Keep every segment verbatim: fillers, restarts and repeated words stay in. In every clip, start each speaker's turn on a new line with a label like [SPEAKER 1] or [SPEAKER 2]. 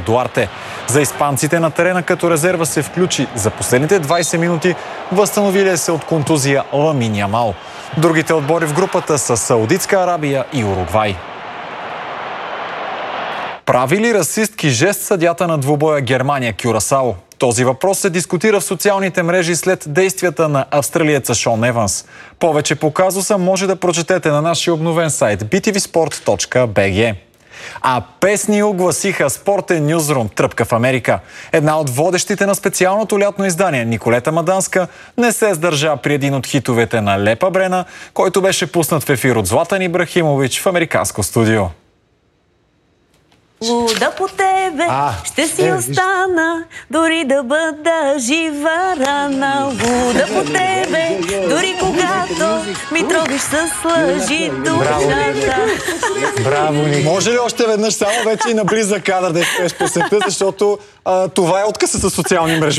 [SPEAKER 1] Дуарте. За испанците на терена като резерва се включи за последните двайсет минути възстановили се от контузия Ламин Ямал. Другите отбори в групата са Саудитска Арабия и Уругвай. Прави ли расистки жест съдията на двубоя Германия-Кюрасао? Този въпрос се дискутира в социалните мрежи след действията на австралиеца Шон Еванс. Повече по казуса може да прочетете на нашия обновен сайт би ти ви спорт точка би джи. А песни огласиха спортен нюзрум Тръпка в Америка. Една от водещите на специалното лятно издание, Николета Маданска, не се сдържа при един от хитовете на Лепа Брена, който беше пуснат в ефир от Златан Ибрахимович в американско студио.
[SPEAKER 2] Луда по тебе, а, ще си е, остана, дори да бъда жива рана. Луда по тебе, дори когато ми тробиш с лъжи душата.
[SPEAKER 1] Браво, Ник! Може ли още веднъж само вече и на близък кадър да изпееш песента, защото а, това е откъса със социални мрежи.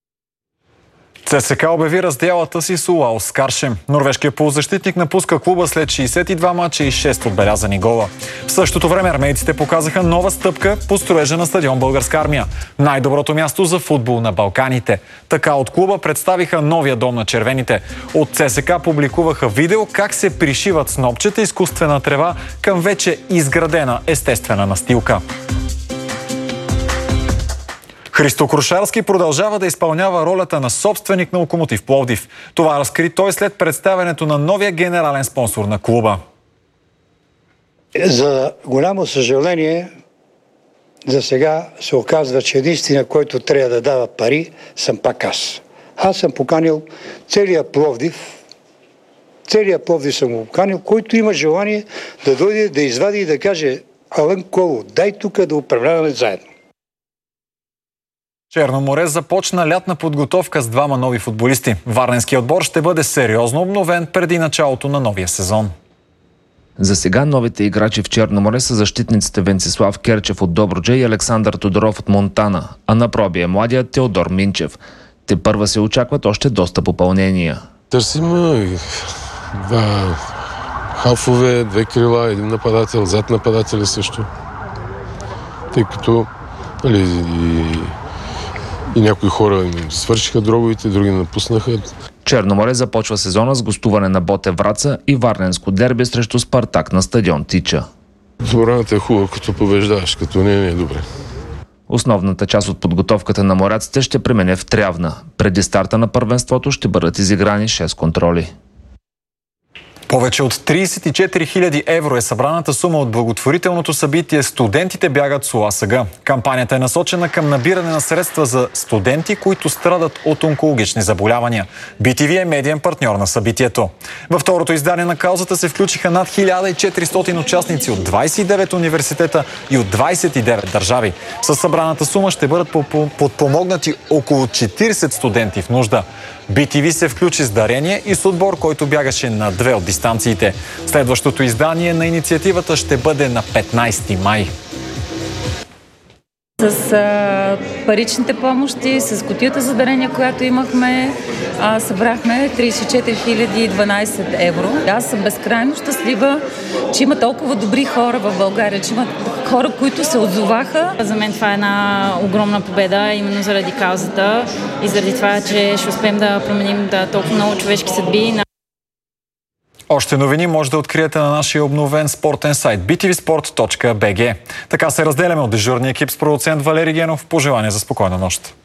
[SPEAKER 1] ЦСКА обяви разделата си с УАО Скаршем. Норвежкият полузащитник напуска клуба след шейсет и два мача и шест отбелязани гола. В същото време армейците показаха нова стъпка по строежа на стадион Българска армия. Най-доброто място за футбол на Балканите. Така от клуба представиха новия дом на червените. От ЦСКА публикуваха видео как се пришиват снопчета изкуствена трева към вече изградена естествена настилка. Христо Крушарски продължава да изпълнява ролята на собственик на Локомотив Пловдив. Това разкри той след представянето на новия генерален спонсор на клуба.
[SPEAKER 3] За голямо съжаление, за сега се оказва, че единствено, който трябва да дава пари, съм пак аз. Аз съм поканил целия Пловдив, целия Пловдив съм го поканил, който има желание да дойде, да извади и да каже: Алън Коло, дай тук да управляваме заедно.
[SPEAKER 1] Черно море започна лятна подготовка с двама нови футболисти. Варненският отбор ще бъде сериозно обновен преди началото на новия сезон.
[SPEAKER 4] За сега новите играчи в Черно море са защитниците Венцислав Керчев от Добруджа и Александър Тодоров от Монтана, а на проби е младият Теодор Минчев. Те първа се очакват още доста попълнения.
[SPEAKER 5] Търсим два халфове, две крила, един нападател, зад нападателя също. Тъй като нали, и, и някои хора свършиха дробовите, други напуснаха.
[SPEAKER 4] Черно море започва сезона с гостуване на Ботев Враца и варненско дерби срещу Спартак на стадион Тича.
[SPEAKER 5] Отбраната е хубава, като побеждаваш, като не, не е добре.
[SPEAKER 4] Основната част от подготовката на моряците ще премине в Трявна. Преди старта на първенството ще бъдат изиграни шест контроли.
[SPEAKER 1] Повече от трийсет и четири хиляди евро е събраната сума от благотворителното събитие "Студентите бягат с УАСГ". Кампанията е насочена към набиране на средства за студенти, които страдат от онкологични заболявания. би ти ви е медиен партньор на събитието. Във второто издание на каузата се включиха над хиляда и четиристотин участници от двайсет и девет университета и от двайсет и девет държави. Със събраната сума ще бъдат подпомогнати около четирийсет студенти в нужда. би ти ви се включи с дарение и с отбор, който бягаше на две от дистанциите. Следващото издание на инициативата ще бъде на петнайсети май.
[SPEAKER 6] С а, паричните помощи, с кутията за дарения, която имахме, а, събрахме трийсет и четири хиляди и дванайсет евро. Аз съм безкрайно щастлива, че има толкова добри хора в България, че има хора, които се отзоваха.
[SPEAKER 7] За мен това е една огромна победа, именно заради каузата и заради това, че ще успеем да променим да, толкова много човешки съдби.
[SPEAKER 1] Още новини може да откриете на нашия обновен спортен сайт би ти ви спорт точка би джи. Така се разделяме от дежурния екип с продуцент Валери Генов. Пожелание за спокойна нощ.